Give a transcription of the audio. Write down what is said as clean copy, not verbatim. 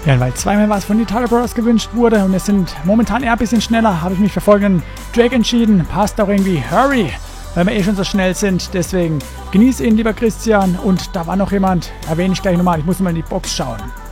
Ja, weil zweimal was von den Tiger Brothers gewünscht wurde und es sind momentan eher ein bisschen schneller, habe ich mich für folgenden Track entschieden. Passt auch irgendwie Hurry, weil wir eh schon so schnell sind. Deswegen genieß ihn, lieber Christian. Und da war noch jemand, erwähne ich gleich nochmal, ich muss mal in die Box schauen.